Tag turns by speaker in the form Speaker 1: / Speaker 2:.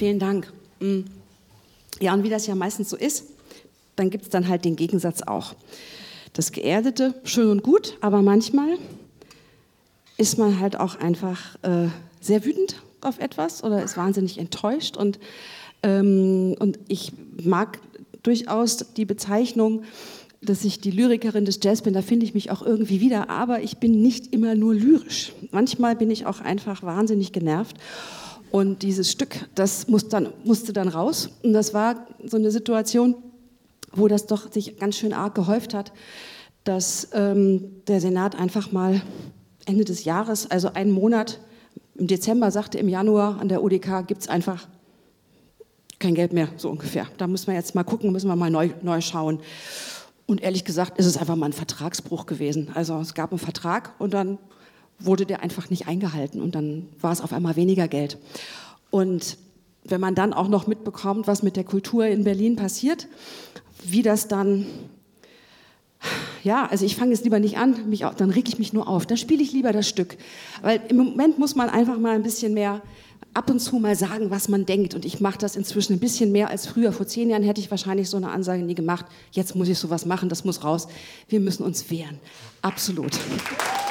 Speaker 1: vielen Dank. Ja, und wie das ja meistens so ist, dann gibt es dann halt den Gegensatz auch. Das Geerdete, schön und gut, aber manchmal ist man halt auch einfach sehr wütend auf etwas oder ist wahnsinnig enttäuscht. Und ich mag durchaus die Bezeichnung, dass ich die Lyrikerin des Jazz bin, da finde ich mich auch irgendwie wieder, aber ich bin nicht immer nur lyrisch. Manchmal bin ich auch einfach wahnsinnig genervt. Und dieses Stück, das musste dann raus. Und das war so eine Situation, wo das doch sich ganz schön arg gehäuft hat, dass der Senat einfach mal Ende des Jahres, also einen Monat im Dezember, sagte, im Januar an der UDK gibt es einfach kein Geld mehr, so ungefähr. Da müssen wir jetzt mal gucken, müssen wir mal neu schauen. Und ehrlich gesagt ist es einfach mal ein Vertragsbruch gewesen. Also es gab einen Vertrag und dann wurde der einfach nicht eingehalten und dann war es auf einmal weniger Geld. Und wenn man dann auch noch mitbekommt, was mit der Kultur in Berlin passiert, wie das dann, ja, also ich fange jetzt lieber nicht an, dann reg ich mich nur auf, dann spiele ich lieber das Stück. Weil im Moment muss man einfach mal ein bisschen mehr ab und zu mal sagen, was man denkt. Und ich mache das inzwischen ein bisschen mehr als früher. Vor 10 Jahren hätte ich wahrscheinlich so eine Ansage nie gemacht. Jetzt muss ich sowas machen, das muss raus. Wir müssen uns wehren. Absolut.